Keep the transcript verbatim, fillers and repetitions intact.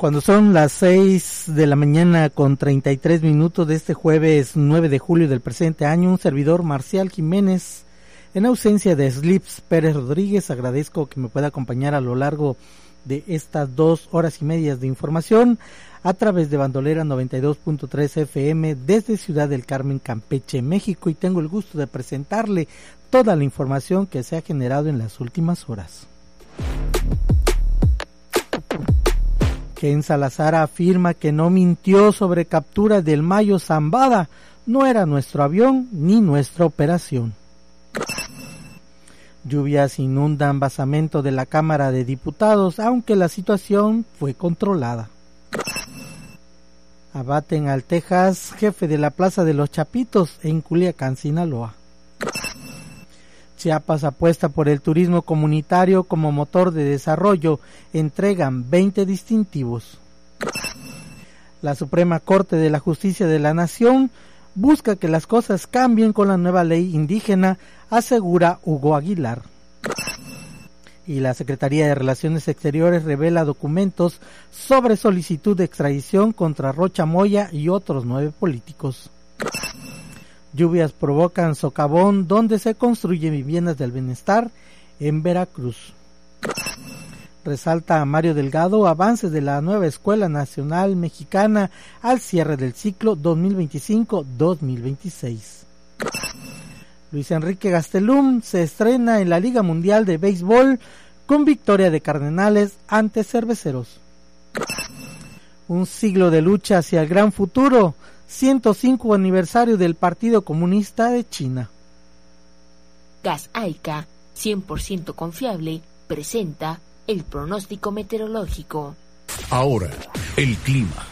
Cuando son las seis de la mañana con treinta y tres minutos de este jueves nueve de julio del presente año, un servidor Marcial Jiménez, en ausencia de Slips Pérez Rodríguez, agradezco que me pueda acompañar a lo largo de estas dos horas y medias de información a través de Bandolera noventa y dos punto tres F M desde Ciudad del Carmen, Campeche, México, y tengo el gusto de presentarle toda la información que se ha generado en las últimas horas. Ken Salazar afirma que no mintió sobre captura del Mayo Zambada, no era nuestro avión ni nuestra operación. Lluvias inundan basamento de la Cámara de Diputados, aunque la situación fue controlada. Abaten al Texas, jefe de la Plaza de los Chapitos en Culiacán, Sinaloa. Chiapas apuesta por el turismo comunitario como motor de desarrollo, entregan veinte distintivos. La Suprema Corte de la Justicia de la Nación busca que las cosas cambien con la nueva ley indígena, asegura Hugo Aguilar. Y la Secretaría de Relaciones Exteriores revela documentos sobre solicitud de extradición contra Rocha Moya y otros nueve políticos. Lluvias provocan socavón donde se construyen viviendas del bienestar en Veracruz. Resalta a Mario Delgado avances de la nueva Escuela Nacional Mexicana al cierre del ciclo dos mil veinticinco dos mil veintiséis. Luis Enrique Gastelum se estrena en la Liga Mundial de Béisbol con victoria de Cardenales ante Cerveceros. Un siglo de lucha hacia el gran futuro, ciento cinco aniversario del Partido Comunista de China. Gas Aica, cien por ciento confiable, presenta el pronóstico meteorológico. Ahora, el clima.